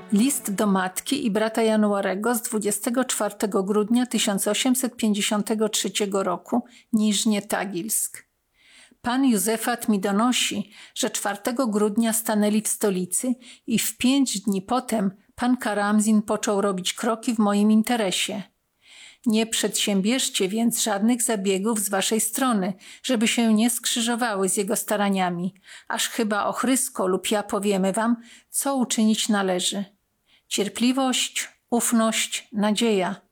List do matki i brata Januarego z 24 grudnia 1853 roku, Niżnie Tagilsk. Pan Józefat mi donosi, że 4 grudnia stanęli w stolicy i w 5 dni potem pan Karamzin począł robić kroki w moim interesie. Nie przedsiębierzcie więc żadnych zabiegów z waszej strony, żeby się nie skrzyżowały z jego staraniami, aż chyba Ochrysko lub ja powiemy wam, co uczynić należy. Cierpliwość, ufność, nadzieja.